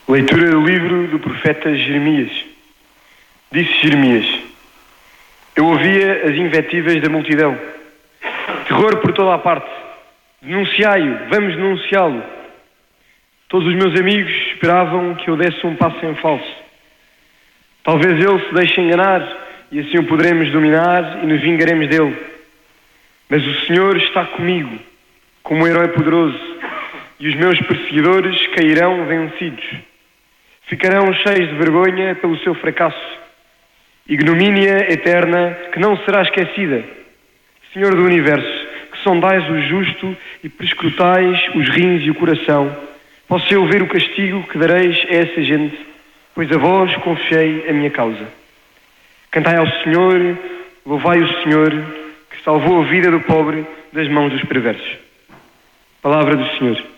Leitura do livro do profeta Jeremias. Disse Jeremias: eu ouvia as invectivas da multidão. Terror por toda a parte. Denunciai-o, vamos denunciá-lo. Todos os meus amigos esperavam que eu desse um passo em falso. Talvez ele se deixe enganar e assim o poderemos dominar e nos vingaremos dele. Mas o Senhor está comigo, como um herói poderoso, e os meus perseguidores cairão vencidos. Ficarão cheios de vergonha pelo seu fracasso. Ignomínia eterna que não será esquecida. Senhor do Universo, que sondais o justo e prescrutais os rins e o coração, posso eu ver o castigo que dareis a essa gente, pois a vós confiei a minha causa. Cantai ao Senhor, louvai o Senhor, que salvou a vida do pobre das mãos dos perversos. Palavra do Senhor.